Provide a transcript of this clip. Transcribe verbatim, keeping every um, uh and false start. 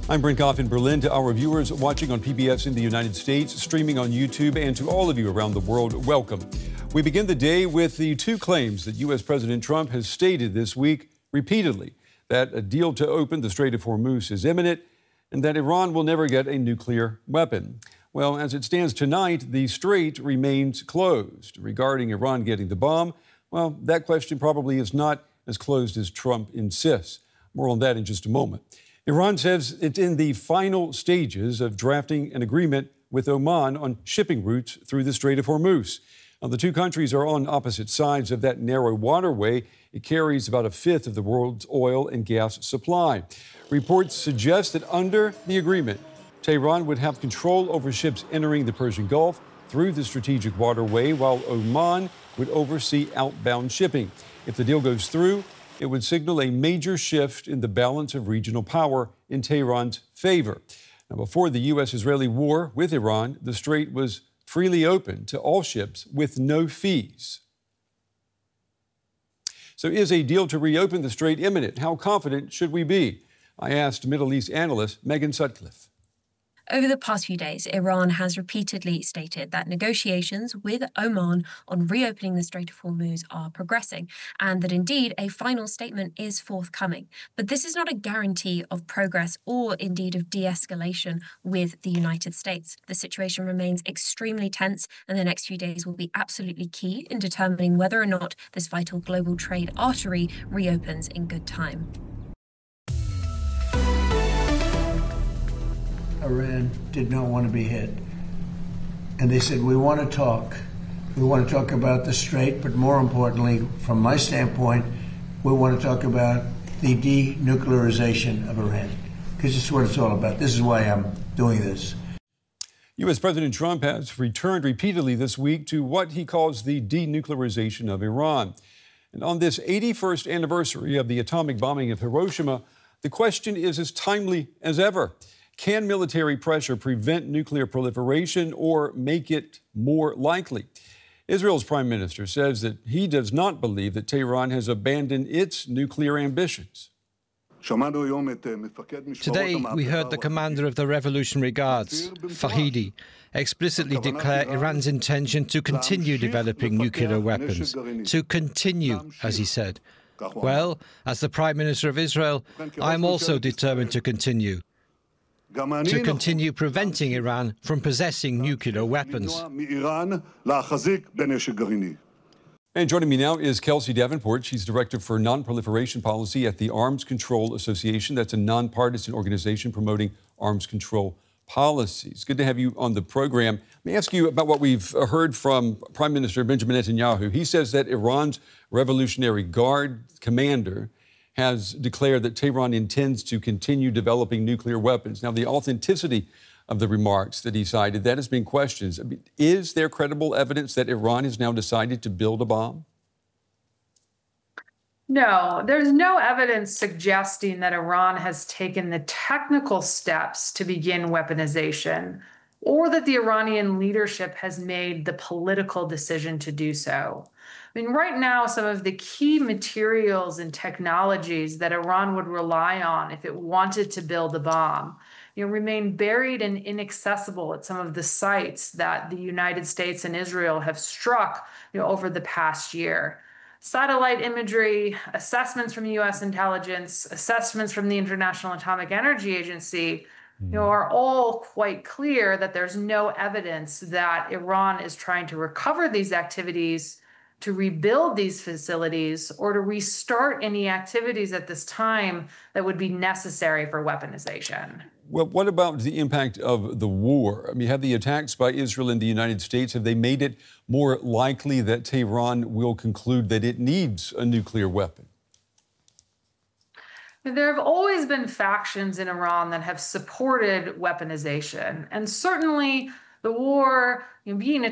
I'm Brent Goff in Berlin. To our viewers watching on P B S in the United States, streaming on YouTube, and to all of you around the world, welcome. We begin the day with the two claims that U S President Trump has stated this week repeatedly, that a deal to open the Strait of Hormuz is imminent and that Iran will never get a nuclear weapon. Well, as it stands tonight, the strait remains closed. Regarding Iran getting the bomb, well, that question probably is not as closed as Trump insists. More on that in just a moment. Iran says it's in the final stages of drafting an agreement with Oman on shipping routes through the Strait of Hormuz. Now, the two countries are on opposite sides of that narrow waterway. It carries about a fifth of the world's oil and gas supply. Reports suggest that under the agreement, Tehran would have control over ships entering the Persian Gulf through the strategic waterway, while Oman would oversee outbound shipping. If the deal goes through, it would signal a major shift in the balance of regional power in Tehran's favor. Now, before the U S-Israeli war with Iran, the strait was freely open to all ships with no fees. So is a deal to reopen the strait imminent? How confident should we be? I asked Middle East analyst Megan Sutcliffe. Over the past few days, Iran has repeatedly stated that negotiations with Oman on reopening the Strait of Hormuz are progressing, and that indeed a final statement is forthcoming. But this is not a guarantee of progress or indeed of de-escalation with the United States. The situation remains extremely tense, and the next few days will be absolutely key in determining whether or not this vital global trade artery reopens in good time. Iran did not want to be hit. And they said, we want to talk. We want to talk about the strait, but more importantly, from my standpoint, we want to talk about the denuclearization of Iran, because it's what it's all about. This is why I'm doing this. U S President Trump has returned repeatedly this week to what he calls the denuclearization of Iran. And on this eighty-first anniversary of the atomic bombing of Hiroshima, the question is as timely as ever. Can military pressure prevent nuclear proliferation or make it more likely? Israel's prime minister says that he does not believe that Tehran has abandoned its nuclear ambitions. Today, we heard the commander of the Revolutionary Guards, Fahidi, explicitly declare Iran's intention to continue developing nuclear weapons. To continue, as he said. Well, as the Prime Minister of Israel, I am also determined to continue. To continue preventing Iran from possessing nuclear weapons. And joining me now is Kelsey Davenport. She's Director for Non-Proliferation Policy at the Arms Control Association. That's a nonpartisan organization promoting arms control policies. Good to have you on the program. Let me ask you about what we've heard from Prime Minister Benjamin Netanyahu. He says that Iran's Revolutionary Guard commander has declared that Tehran intends to continue developing nuclear weapons. Now, the authenticity of the remarks that he cited, that has been questioned. I mean, is there credible evidence that Iran has now decided to build a bomb? No, there's no evidence suggesting that Iran has taken the technical steps to begin weaponization, or that the Iranian leadership has made the political decision to do so. I mean, right now, some of the key materials and technologies that Iran would rely on if it wanted to build a bomb, you know, remain buried and inaccessible at some of the sites that the United States and Israel have struck, you know, over the past year. Satellite imagery, assessments from U S intelligence, assessments from the International Atomic Energy Agency, you know, are all quite clear that there's no evidence that Iran is trying to recover these activities, to rebuild these facilities, or to restart any activities at this time that would be necessary for weaponization. Well, what about the impact of the war? I mean, have the attacks by Israel and the United States, have they made it more likely that Tehran will conclude that it needs a nuclear weapon? There have always been factions in Iran that have supported weaponization, and certainly the war, you know, being a